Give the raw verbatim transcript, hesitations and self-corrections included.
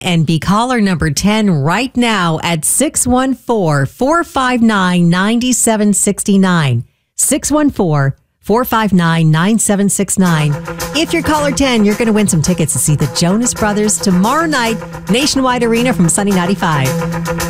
and be caller number ten right now at six one four, four five nine, nine seven six nine. six one four, four five nine, nine seven six nine. If you're caller ten, you're going to win some tickets to see the Jonas Brothers tomorrow night, Nationwide Arena from Sunny ninety-five.